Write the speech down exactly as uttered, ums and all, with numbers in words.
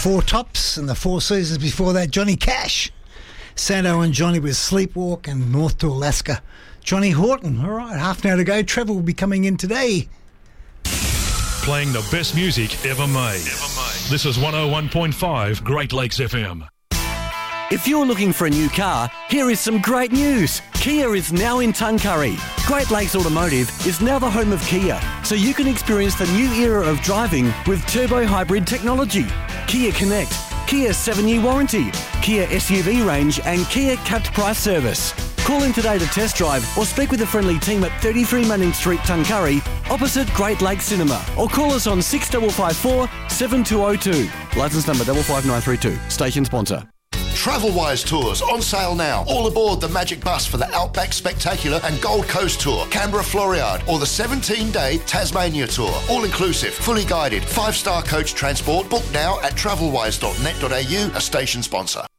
Four Tops, and the Four Seasons before that, Johnny Cash. Sando and Johnny with Sleepwalk, and North to Alaska, Johnny Horton. All right, half an hour to go. Trevor will be coming in today. Playing the best music ever made. Ever made. This is one oh one point five Great Lakes F M. If you're looking for a new car, here is some great news. Kia is now in Tuncurry. Great Lakes Automotive is now the home of Kia, so you can experience the new era of driving with turbo hybrid technology. Kia Connect, Kia seven-year warranty, Kia S U V range and Kia capped price service. Call in today to test drive or speak with the friendly team at thirty-three Manning Street, Tuncurry, opposite Great Lakes Cinema, or call us on six five five four, seven two zero two. Licence number five five nine three two. Station sponsor. Travelwise Tours on sale now. All aboard the Magic Bus for the Outback Spectacular and Gold Coast Tour, Canberra Floriade, or the seventeen-day Tasmania Tour. All inclusive, fully guided, five-star coach transport. Book now at travelwise dot net dot a u, a station sponsor.